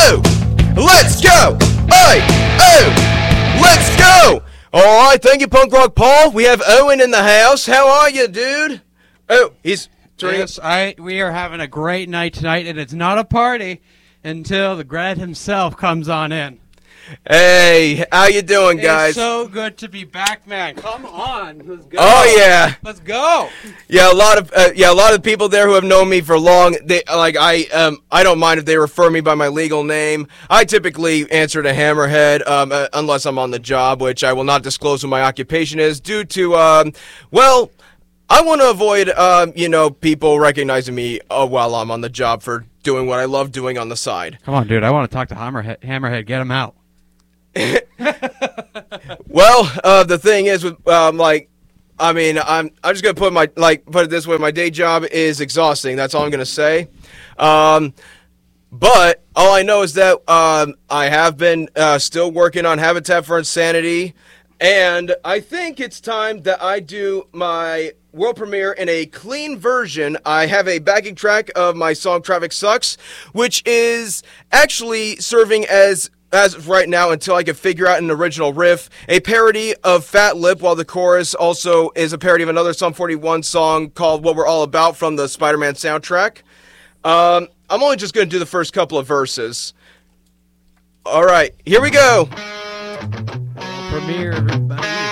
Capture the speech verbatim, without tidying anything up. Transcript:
oh, let's go. Hey, oh, let's go. All right, thank you, Punk Rock Paul. We have Owen in the house. How are you, dude? Oh, he's turning. Yes, I. We are having a great night tonight, and it's not a party until the Grad himself comes on in. Hey, how you doing, guys? It's so good to be back, man. Come on, let's go. Oh yeah, let's go. Yeah, a lot of uh, yeah, a lot of people there who have known me for long. They like I um I don't mind if they refer me by my legal name. I typically answer to Hammerhead, um, uh, unless I'm on the job, which I will not disclose what my occupation is due to um well. I want to avoid, um, you know, people recognizing me uh, while I'm on the job for doing what I love doing on the side. Come on, dude. I want to talk to Hammerhead. Hammerhead, get him out. Well, uh, the thing is, with um, like, I mean, I'm I'm just gonna put my like put it this way: my day job is exhausting. That's all I'm gonna say. Um, but all I know is that um, I have been uh, still working on Habitat for Insanity, and I think it's time that I do my world premiere in a clean version. I have a backing track of my song Traffic Sucks, which is actually serving as, as of right now, until I can figure out an original riff, a parody of Fat Lip, while the chorus also is a parody of another Sum forty-one song called What We're All About from the Spider-Man soundtrack. Um, I'm only just going to do the first couple of verses. All right, here we go. Premiere, everybody.